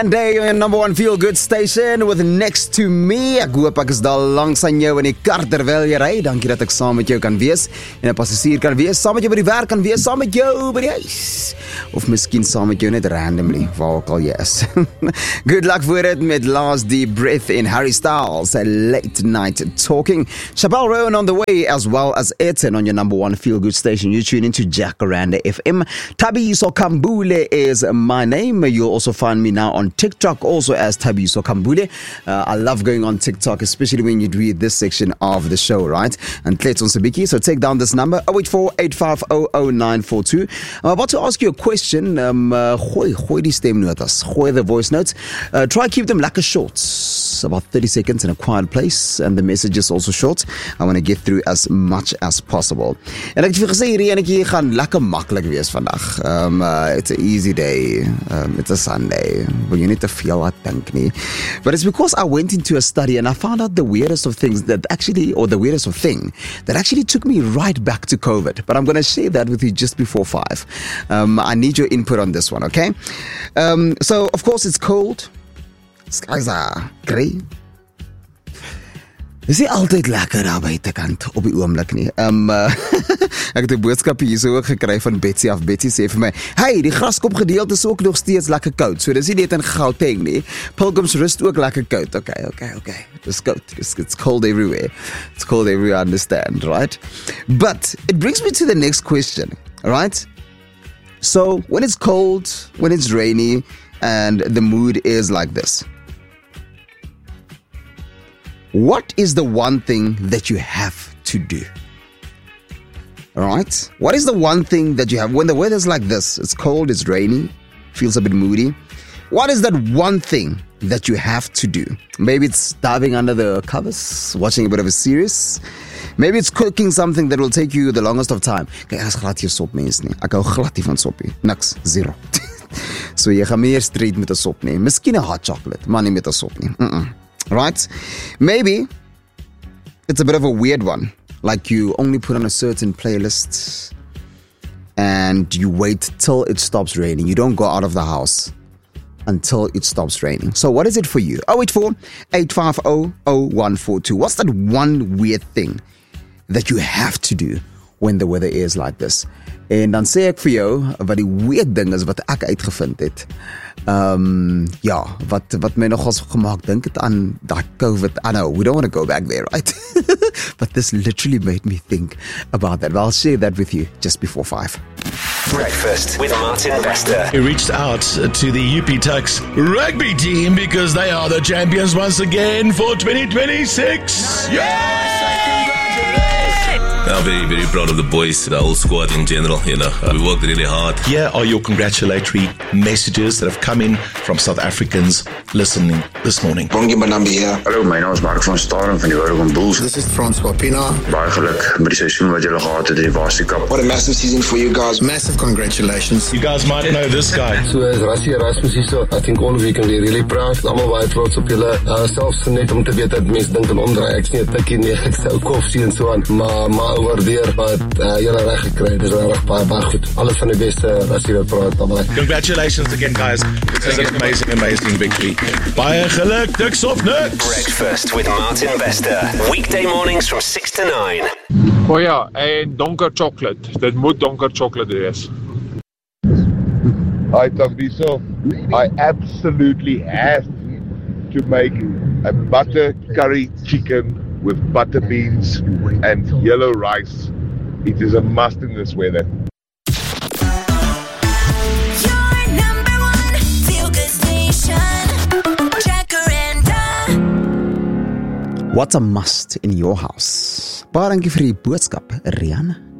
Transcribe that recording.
Day on number one feel good station with Next to Me. Ek hoop ek is daar langs aan jou in die kar terwyl jy ry. Dankie dat ek saam met jou kan wees en 'n passasier kan wees, saam met jou by die werk kan wees, saam met jou by die huis. Of miskien saam met jou net randomly, waar ook al jy is. Good luck for it met Last Deep Breath in Harry Styles, a late night talking. Chappelle Rowan on the way, as well as Ayrton on your number one feel good station. You tune into Jacaranda FM. Thabiso Kambule is my name. You'll also find me now on TikTok also as Thabiso Kambule. I love going on TikTok, especially when you read this section of the show, right? And Clayton Sabiki. So take down this number, 084-850-0942. I'm about to ask you a question. Gooi die stemnotas, gooi the voice notes. Try keep them like a short, about 30 seconds in a quiet place, and the message is also short. I want to get through as much as possible. En ek het vir gesê hierdie enetjie gaan lekker maklik wees vandag. It's an easy day. It's a Sunday. You need to feel I think nie. But it's because I went into a study and I found out the weirdest of things that actually, or the weirdest of thing that actually took me right back to COVID. But I'm going to share that with you just before 5. I need your input on this one, okay? So of course it's cold. Skies are grey. Is nie altyd lekker daar buitekant op die oomblik nie. Ek het 'n boodskap hier so ook gekry van Betsy af. Betsy sê vir my, "Hey, die graskop gedeelte is ook nog steeds lekker koud. So dis nie net in Gauteng nie. Pilgrims Rest ook lekker koud." Okay. It's cold. It's cold everywhere. It's cold everywhere, I understand, right? But it brings me to the next question, right? So when it's cold, when it's rainy, and the mood is like this, what is the one thing that you have to do? All right? What is the one thing that you have when the weather's like this? It's cold, it's rainy, feels a bit moody. What is that one thing that you have to do? Maybe it's diving under the covers, watching a bit of a series. Maybe it's cooking something that will take you the longest of time. Kyk, ek is glad hier sop mens nie. Ek hou glad nie van soppie. Niks, zero. So jy gaan meer street met 'n sop nie. Miskien 'n hot chocolate, maar nie met 'n sop nie. Right? Maybe it's a bit of a weird one. Like you only put on a certain playlist and you wait till it stops raining. You don't go out of the house until it stops raining. So what is it for you? 084-850-0142. What's that one weird thing that you have to do when the weather is like this? En dan sê ek vir jou wat die weird ding is wat ek uitgevind het. Wat my nogals gemaak dink het aan daai COVID. I know, we don't want to go back there, right? But this literally made me think about that. Well, I'll share that with you just before 5. Breakfast with Martin Vester. He reached out to the UP Tucks rugby team because they are the champions once again for 2026. I'm very, very proud of the boys, the whole squad in general. We worked really hard. Here are your congratulatory messages that have come in from South Africans listening this morning. Bongie Banambi here. Hallo, my naam is Mark van Staden van die Oregon Bulls. This is Francois Pina. Baie geluk met die seisoen wat julle gehad het in die Varsity Cup. What a massive season for you guys. Massive congratulations. You guys might know this guy. So as Rassie Erasmus hier so, I think all of you can be really proud. Almal baie trots op julle. Selfs net om te weet dat mense dink en omdraai. Ek's nie 'n tikkie nie, ek sou koffie en so aan. Maar oordeer wat julle reg gekry. Dis reg baie goed. Alles van die beste as jy wil praat almal. Congratulations again, guys. It's an amazing victory. Baie geluk, niks of niks. Breakfast with Martin Vester. Weekday mornings from 6 to 9. O ja, en donker chocolate. Dit moet donker chocolate wees. Hi Thabiso, I absolutely have to make a butter curry chicken with butter beans and yellow rice. It is a must in this weather. Your number one feel-good station, Jacaranda. What's a must in your house? Baie dankie vir die boodskap, Rian.